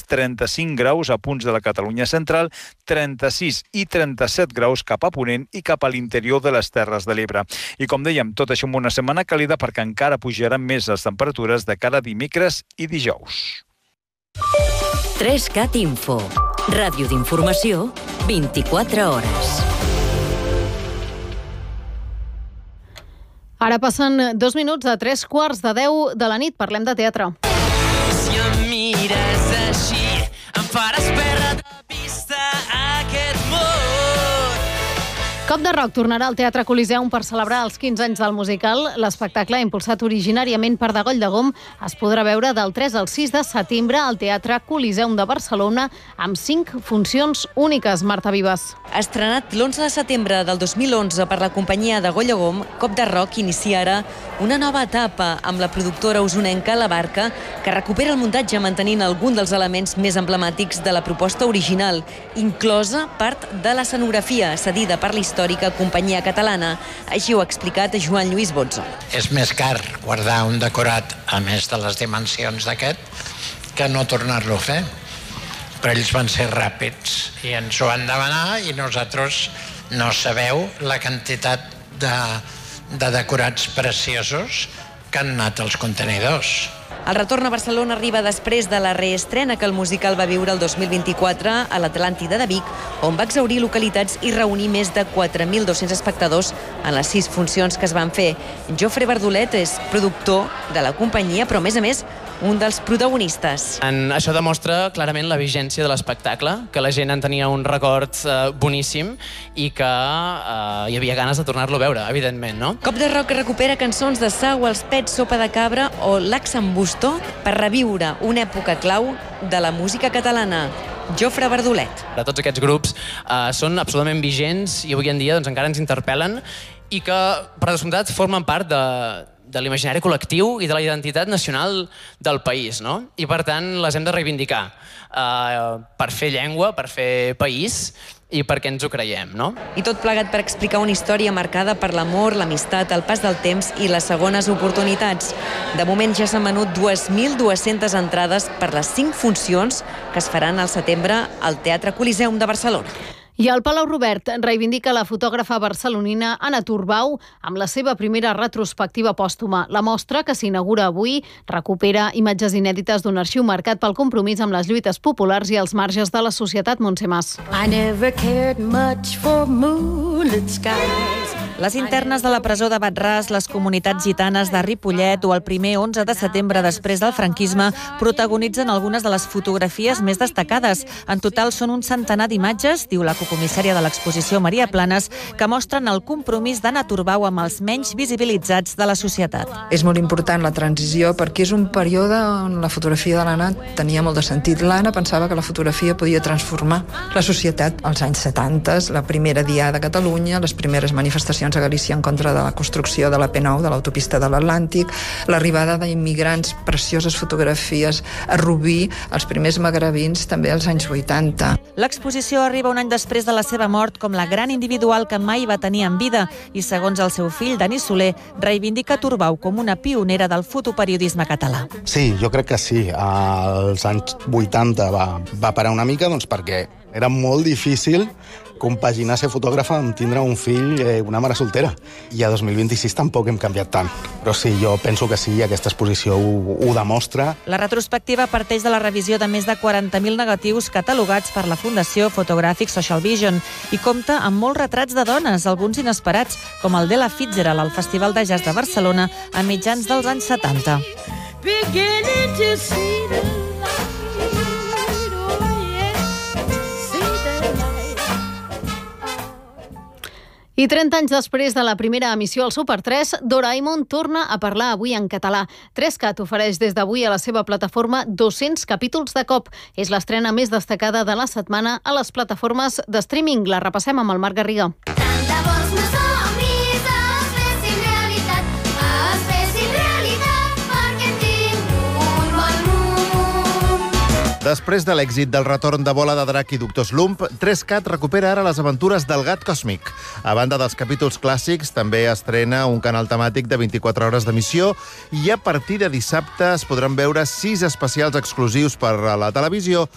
35 graus a punts de la Catalunya central, 36 i 37 graus cap a Ponent i cap a l'interior de les Terres de l'Ebre. I com dèiem, tot això amb una setmana càlida perquè encara pujaran més les temperatures de cara a dimecres i dijous. 3CAT Info. Ràdio d'informació, 24 hores. Ara passen 2 minuts a 3:45 de la nit. Parlem de teatre. Si em mires així, em faràs perdre de vista aquest món. Cop de Rock tornarà al Teatre Coliseum per celebrar els 15 anys del musical. L'espectacle, impulsat originàriament per Degoll de Gom, es podrà veure del 3 al 6 de setembre al Teatre Coliseum de Barcelona amb 5 funcions úniques. Marta Vives. Estrenat l'11 de setembre del 2011 per la companyia Degoll de Gom, Cop de Rock inicia ara una nova etapa amb la productora usonenca La Barca, que recupera el muntatge mantenint algun dels elements més emblemàtics de la proposta original, inclosa part de l'escenografia cedida per la històrica companyia catalana. Així ho ha explicat Joan Lluís Bozzo. És més car guardar un decorat a més de les dimensions d'aquest que no tornar-lo a fer. Però ells van ser ràpids i ens ho van demanar i nosaltres no sabeu la quantitat de decorats preciosos que han anat als contenidors. El retorn a Barcelona arriba després de la reestrena que el musical va viure el 2024 a l'Atlàntida de Vic, on va exhaurir localitats i reunir més de 4.200 espectadors en les 6 funcions que es van fer. Jofre Bardolet és productor de la companyia, però a més, un dels protagonistes. Això demostra clarament la vigència de l'espectacle, que la gent en tenia un record boníssim i que hi havia ganes de tornar-lo a veure, evidentment, no? Cop de Rock recupera cançons de Sau, Els Pets, Sopa de Cabra o L'Axambusto per reviure una època clau de la música catalana. Jofre Bardolet. Tots aquests grups són absolutament vigents i avui en dia encara ens interpel·len i que, per descomptat, formen part de l'imaginari col·lectiu i de la identitat nacional del país, no? I, per tant, les hem de reivindicar per fer llengua, per fer país i perquè ens ho creiem, no? I tot plegat per explicar una història marcada per l'amor, l'amistat, el pas del temps i les segones oportunitats. De moment ja s'han venut 2.200 entrades per les 5 funcions que es faran al setembre al Teatre Coliseum de Barcelona. I el Palau Robert reivindica la fotògrafa barcelonina Anna Turbau amb la seva primera retrospectiva pòstuma. La mostra, que s'inaugura avui, recupera imatges inèdites d'un arxiu marcat pel compromís amb les lluites populars i els marges de la societat. Montse Mas. I never cared much for moonlit skies. Les internes de la presó de Bat-ras, les comunitats gitanes de Ripollet o el primer 11 de setembre després del franquisme protagonitzen algunes de les fotografies més destacades. En total són un centenar d'imatges, diu la cocomissària de l'exposició Maria Planes, que mostren el compromís d'Anna Turbau amb els menys visibilitzats de la societat. És molt important la transició perquè és un període on la fotografia de l'Anna tenia molt de sentit. L'Anna pensava que la fotografia podia transformar la societat. Als anys 70, la primera diada a Catalunya, les primeres manifestacions a Galícia en contra de la construcció de la P9, de l'autopista de l'Atlàntic, l'arribada d'immigrants, precioses fotografies a Rubí, els primers magrebins també als anys 80. L'exposició arriba un any després de la seva mort com la gran individual que mai va tenir en vida i, segons el seu fill, Dani Soler, reivindica Turbau com una pionera del fotoperiodisme català. Sí, jo crec que sí. Als anys 80 va parar una mica perquè era molt difícil compaginar ser fotògrafa amb tindre un fill, una mare soltera. I a 2026 tampoc hem canviat tant. Però sí, jo penso que sí, aquesta exposició ho demostra. La retrospectiva parteix de la revisió de més de 40.000 negatius catalogats per la Fundació Photographic Social Vision i compta amb molts retrats de dones, alguns inesperats, com el d'Ella Fitzgerald al Festival de Jazz de Barcelona a mitjans dels anys 70. Beginning to see the light. I 30 anys després de la primera emissió al Super 3, Doraemon torna a parlar avui en català. 3CAT ofereix des d'avui a la seva plataforma 200 capítols de cop. És l'estrena més destacada de la setmana a les plataformes de streaming. La repassem amb el Marc Garriga. Després de l'èxit del retorn de Bola de Drac i Doctor Slump, 3CAT recupera ara les aventures del gat còsmic. A banda dels capítols clàssics, també estrena un canal temàtic de 24 hores d'emissió i a partir de dissabte es podran veure 6 especials exclusius per a la televisió